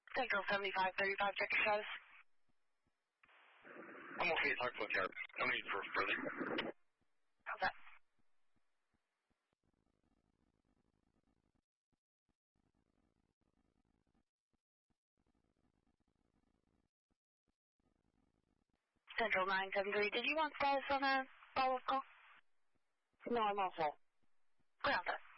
Central 7535, check your status. I'm okay, talk to the no need for further. How's that? Central 973, did you want status on a follow-up call? No, I'm all set. Ground set.